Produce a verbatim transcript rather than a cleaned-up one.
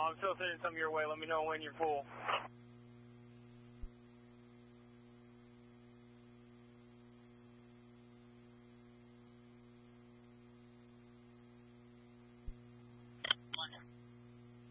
I'm still sending some your way. Let me know when you're full.